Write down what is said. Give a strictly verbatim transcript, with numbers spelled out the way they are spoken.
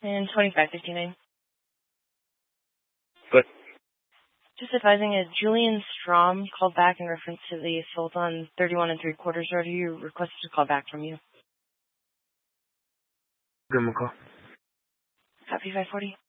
And twenty-five fifty-nine. Good. Just advising, as Julian Strom called back in reference to the assault on thirty-one and three quarters road, he requested a call back from you. Give him a call. Copy five forty.